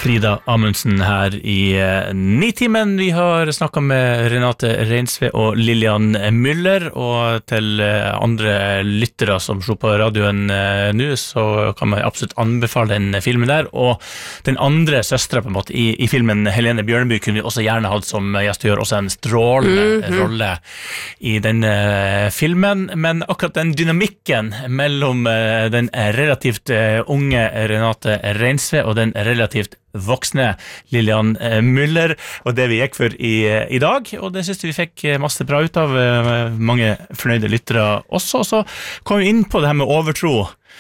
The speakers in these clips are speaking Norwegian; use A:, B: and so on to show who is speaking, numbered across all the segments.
A: Frida Amundsen her i Nitimen. Vi har snakket med Renate Reinsve og Lillian Müller, og til andre lyttere som slår på radioen nå, så kan man absolutt anbefale den filmen der, og den andre søstra på en måte i filmen, Helene Bjørneby, kunne vi også gjerne hatt som gjest, gjør også en strålende rolle i den filmen, men akkurat den dynamikken mellom den relativt unge Renate Reinsve og den relativt voksne Lillian Müller, og det vi gikk for i dag, og det synes vi fikk masse bra ut av, mange fornøyde lyttere også. Og så kom vi inn på det her med overtro.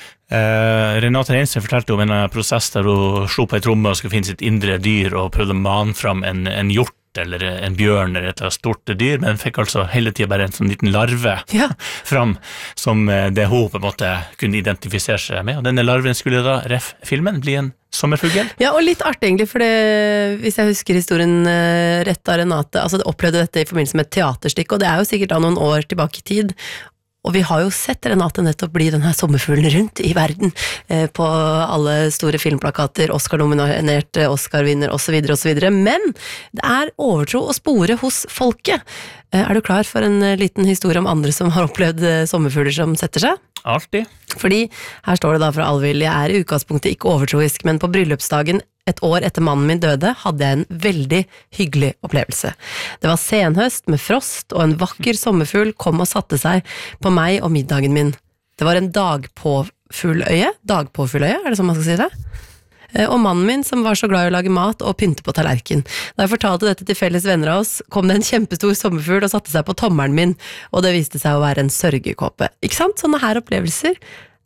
A: Renate Reinsve fortalte om en prosess der hun slo på et tromme og skulle finne sitt indre dyr og prøvde å mane fram en hjort eller en bjørn eller et stort dyr, men fikk altså hele tiden bare en sånn liten larve fram, som det hun på en måte kunne identifisere seg med, og denne larven skulle da, filmen, bli en sommerfugl.
B: Ja, og litt artig egentlig, for det, hvis jeg husker historien rett av Renate, altså det opplevde dette i forbindelse med et teaterstykke, og det er jo sikkert da noen år tilbake i tid, og vi har jo sett Renate nettopp bli den her sommerfuglen rundt i verden, på alle store filmplakater, Oscar-nominert, Oscar-vinner, og så videre, men det er overtro å spore hos folket. Er du klar for en liten historie om andre som har opplevd sommerfugler som setter seg?
A: Alltid.
B: Fordi, her står det da fra Alvild, jeg er i utgangspunktet ikke overtroisk, men på bryllupsdagen et år etter mannen min døde, hadde jeg en veldig hyggelig opplevelse. Det var senhøst med frost, og en vakker sommerfugl kom og satte seg på meg og middagen min. Det var en dagpåfugløye, er det sånn man skal si det? Og mannen min, som var så glad i å lage mat og pynte på tallerken. Da jeg fortalte dette til felles venner av oss, kom det en kjempestor sommerfugl og satte seg på tommelen min, og det viste seg å være en sørgekåpe. Ikke sant? Sånne her opplevelser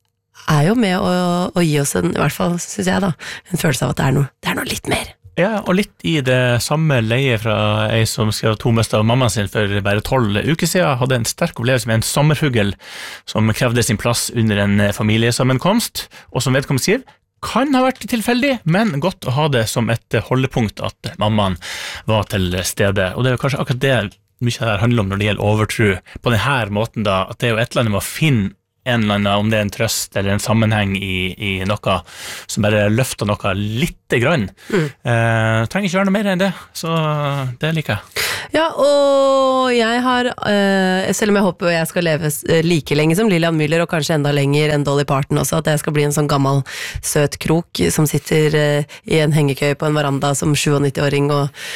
B: er jo med å gi oss en, i hvert fall synes jeg da, en følelse av at det er noe litt mer.
A: Ja, og litt i det samme leie fra ei som skrev to møster av mammaen sin for bare 12 uker siden, hadde en sterk opplevelse med en sommerfugl som krevde sin plass under en familiesammenkomst, og som vedkommende skriver, kan ha vært tilfeldig, men godt å ha det som et holdepunkt at mammaen var til stede. Og det er jo kanskje akkurat det mye av det handler om når det gjelder overtro på denne måten da, at det er jo et eller annet med å finne en eller annen, om det er en trøst eller en sammenheng i noe som bare løfter noe litte grann. Trenger ikke gjøre noe mer enn det, så det liker jeg.
B: Ja, og jeg har, selv om jeg håper jeg skal leve like lenge som Lillian Müller, og kanskje enda lenger enn Dolly Parton også, at jeg skal bli en sånn gammel søt krok som sitter i en hengekøy på en veranda som 97-åring,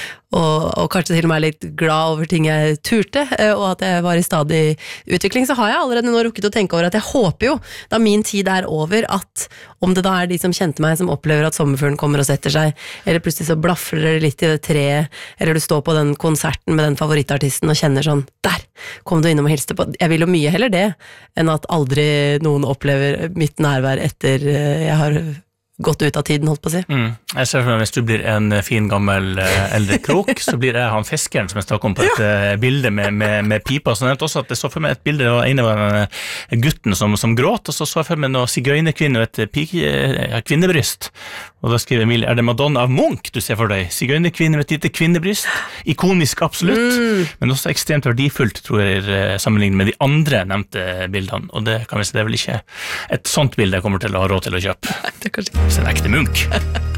B: og kanskje til og med er litt glad over ting jeg turte, og at jeg var i stadig utvikling, så har jeg allerede nå rukket å tenke over at jeg håper jo, da min tid er over, at om det da er de som kjente meg som opplever at sommerfuglen kommer og setter seg, eller plutselig så blaffer det litt i det treet, eller du står på den konserten med den favorittartisten og kjenner sånn, der kom du innom og hilste på. Jeg vil jo mye heller det, enn at aldri noen opplever mitt nærvær etter jeg har gått ut av tiden, holdt på å si.
A: Jeg ser for meg, hvis du blir en fin gammel eldre krok, så blir jeg han fiskeren som jeg snakket om på et bilde med pipa, så nevnte også at jeg så for meg et bilde, og ene var gutten som gråt, og så jeg for meg noe sigøynerkvinne og et kvinnebryst, og da skriver Emilie, er det Madonna av Munch du ser for deg? Sigøynerkvinne med et lite kvinnebryst, ikonisk absolutt, men også ekstremt verdifullt, tror jeg, sammenlignet med de andre nevnte bildene, og det kan vi si, det er vel ikke et sånt bilde jeg kommer til å ha råd til å kjøpe.
B: Nei, det er kanskje ikke.
A: Så en ekte Munch.